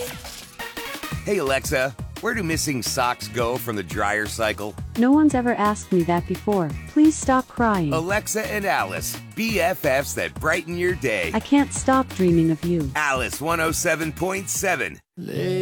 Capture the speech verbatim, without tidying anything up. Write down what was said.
Hey Alexa, where do missing socks go from the dryer cycle? No one's ever asked me that before. Please stop crying. Alexa and Alice, B F Fs that brighten your day. I can't stop dreaming of you. Alice one oh seven point seven. Lay